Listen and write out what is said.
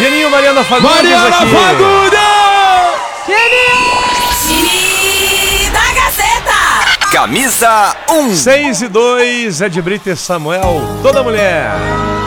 Geninho, Mariana Fagundes. Mariana Fagundes! Time da Gazeta. Camisa 1. 6 e 2, Ed Brito e Samuel, toda mulher.